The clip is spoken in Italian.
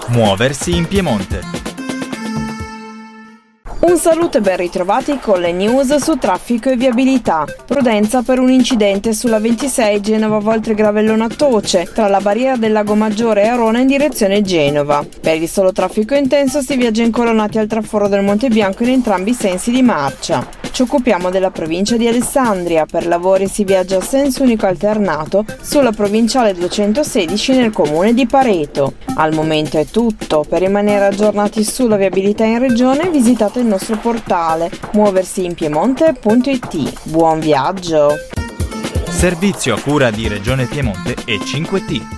Muoversi in Piemonte. Un saluto e ben ritrovati con le news su traffico e viabilità. Prudenza per un incidente sulla 26 Genova-Voltregravellona Toce, tra la barriera del Lago Maggiore e Arona in direzione Genova. Per il solo traffico intenso si viaggia incolonnati al traforo del Monte Bianco in entrambi i sensi di marcia. Ci occupiamo della provincia di Alessandria. Per lavori si viaggia a senso unico alternato sulla provinciale 216 nel comune di Pareto. Al momento è tutto. Per rimanere aggiornati sulla viabilità in regione visitate il nostro portale muoversiinpiemonte.it. Buon viaggio! Servizio a cura di Regione Piemonte e 5T.